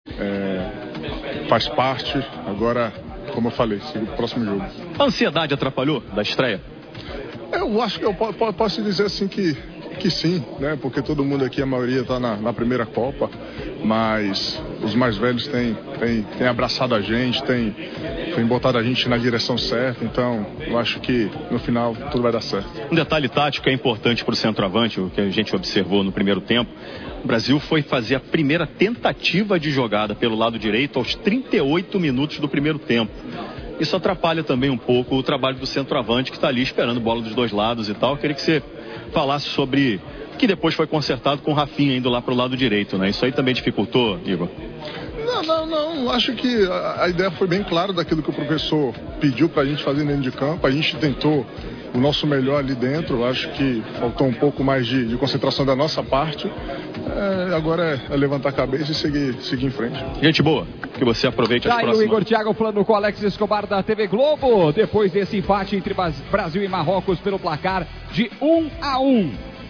Faz parte. Agora, como eu falei, sigo o próximo jogo. A ansiedade atrapalhou da estreia? Eu acho que eu posso dizer assim que sim, né? Porque todo mundo aqui, a maioria está na primeira Copa, mas os mais velhos têm abraçado a gente, têm botado a gente na direção certa, então eu acho que no final tudo vai dar certo. Um detalhe tático que é importante para o centroavante, o que a gente observou no primeiro tempo, o Brasil foi fazer a primeira tentativa de jogada pelo lado direito aos 38 minutos do primeiro tempo. Isso atrapalha também um pouco o trabalho do centroavante que está ali esperando bola dos dois lados e tal. Eu queria que você falasse sobre o que depois foi consertado com o Rafinha indo lá para o lado direito, né? Isso aí também dificultou, Igor? Não. Acho que a ideia foi bem clara daquilo que o professor pediu para a gente fazer dentro de campo. A gente tentou o nosso melhor ali dentro. Acho que faltou um pouco mais de concentração da nossa parte. Agora é levantar a cabeça e seguir em frente. Gente boa, que você aproveite as próximas. O Igor Thiago falando com o Alex Escobar da TV Globo. Depois desse empate entre Brasil e Marrocos pelo placar de 1-1.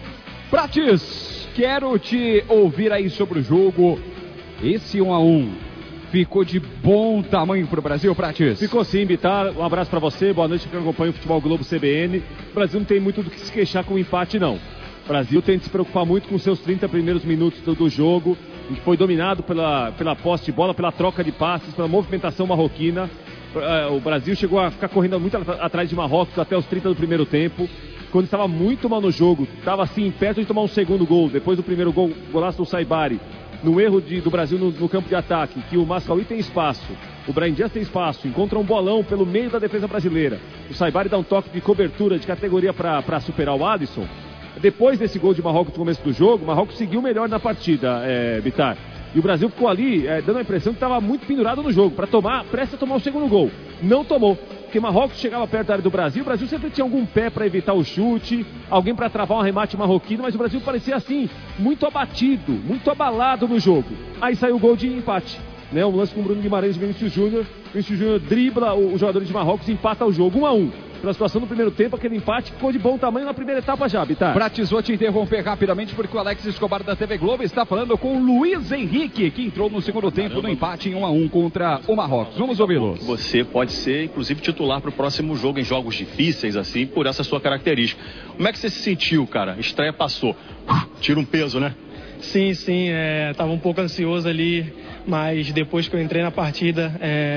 Prates, quero te ouvir aí sobre o jogo. Esse 1-1 ficou de bom tamanho para o Brasil, Prates? Ficou sim, Bitar. Um abraço para você, boa noite que acompanha o Futebol Globo CBN. O Brasil não tem muito do que se queixar com o empate, não. O Brasil tem que se preocupar muito com os seus 30 primeiros minutos do jogo. A gente foi dominado pela posse de bola, pela troca de passes, pela movimentação marroquina. O Brasil chegou a ficar correndo muito atrás de Marrocos até os 30 do primeiro tempo. Quando estava muito mal no jogo, estava assim, perto de tomar um segundo gol. Depois do primeiro gol, golaço do Saibari. No erro do Brasil no campo de ataque, que o Mascaui tem espaço, o Brahim Dias tem espaço, encontra um bolão pelo meio da defesa brasileira. O Saibari dá um toque de cobertura de categoria para superar o Alisson. Depois desse gol de Marrocos no começo do jogo, Marrocos seguiu melhor na partida, Bitar. E o Brasil ficou ali dando a impressão que estava muito pendurado no jogo, prestes a tomar o segundo gol. Não tomou, porque Marrocos chegava perto da área do Brasil, o Brasil sempre tinha algum pé para evitar o chute, alguém para travar um arremate marroquino, mas o Brasil parecia assim, muito abatido, muito abalado no jogo. Aí saiu o gol de empate, né? Um lance com o Bruno Guimarães e Vinícius Júnior. Vinícius Júnior dribla os jogadores de Marrocos e empata o jogo 1-1. Pela situação do primeiro tempo, aquele empate ficou de bom tamanho na primeira etapa já, Bitar. Prates, vou te interromper rapidamente porque o Alex Escobar da TV Globo está falando com o Luiz Henrique, que entrou no segundo tempo no empate em 1-1 contra o Marrocos. Vamos ouvi-lo. Você pode ser, inclusive, titular para o próximo jogo em jogos difíceis, assim, por essa sua característica. Como é que você se sentiu, cara? Estreia passou. Tira um peso, né? Sim, estava um pouco ansioso ali, mas depois que eu entrei na partida,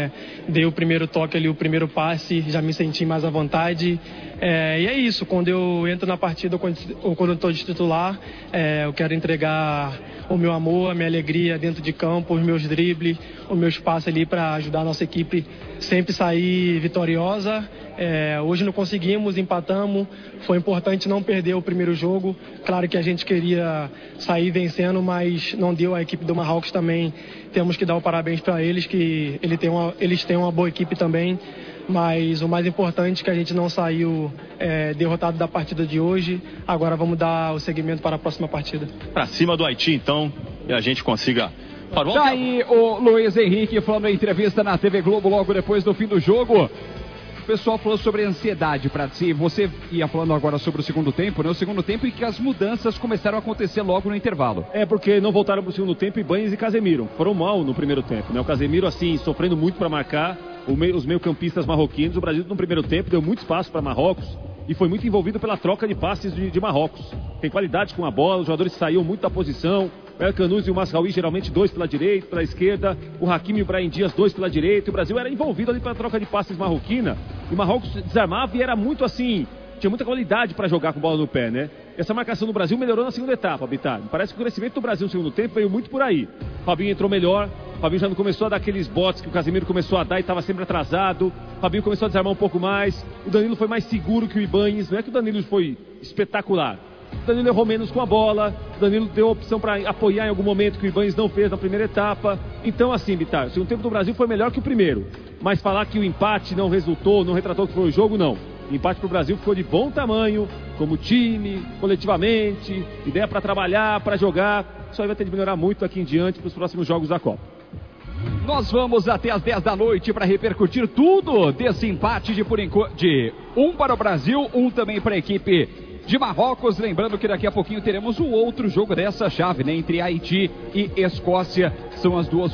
dei o primeiro toque ali, o primeiro passe, já me senti mais à vontade. E é isso, quando eu entro na partida ou quando eu estou de titular, eu quero entregar o meu amor, a minha alegria dentro de campo, os meus dribles, o meu espaço ali para ajudar a nossa equipe sempre sair vitoriosa. Hoje não conseguimos, empatamos, foi importante não perder o primeiro jogo. Claro que a gente queria sair vencendo, mas não deu. A equipe do Marrocos também, temos que dar o parabéns para eles, que eles têm uma boa equipe também. Mas o mais importante é que a gente não saiu derrotado da partida de hoje. Agora vamos dar o seguimento para a próxima partida. Para cima do Haiti, então, e a gente consiga... Tá aí o Luiz Henrique falando em entrevista na TV Globo logo depois do fim do jogo. O pessoal falou sobre ansiedade para si. Você ia falando agora sobre o segundo tempo, né? O segundo tempo e que as mudanças começaram a acontecer logo no intervalo. Porque não voltaram para o segundo tempo, Ibañez e Casemiro foram mal no primeiro tempo, né? O Casemiro, assim, sofrendo muito para marcar os meio-campistas marroquinos. O Brasil no primeiro tempo deu muito espaço para Marrocos e foi muito envolvido pela troca de passes de Marrocos. Tem qualidade com a bola, os jogadores saíam muito da posição. O El Khanous e o Masraoui, geralmente dois pela direita, pela esquerda. O Hakimi e o Brahim Dias, dois pela direita. E o Brasil era envolvido ali pela troca de passes marroquina. E Marrocos desarmava e era muito assim... Tinha muita qualidade para jogar com bola no pé, né? Essa marcação do Brasil melhorou na segunda etapa, Bitar. Parece que o crescimento do Brasil no segundo tempo veio muito por aí. O Fabinho entrou melhor. O Fabinho já não começou a dar aqueles botes que o Casemiro começou a dar e estava sempre atrasado. O Fabinho começou a desarmar um pouco mais. O Danilo foi mais seguro que o Ibañez. Não é que o Danilo foi espetacular. O Danilo errou menos com a bola. O Danilo deu a opção para apoiar em algum momento que o Ibañez não fez na primeira etapa. Então, assim, Bitar, o segundo tempo do Brasil foi melhor que o primeiro. Mas falar que o empate não resultou, não retratou o que foi o jogo, não. O empate para o Brasil ficou de bom tamanho, como time, coletivamente, ideia para trabalhar, para jogar. Isso aí vai ter de melhorar muito aqui em diante para os próximos jogos da Copa. Nós vamos até às 10 da noite para repercutir tudo desse empate de 1 para o Brasil, 1 também para a equipe de Marrocos. Lembrando que daqui a pouquinho teremos o outro jogo dessa chave, né? Entre Haiti e Escócia. São as duas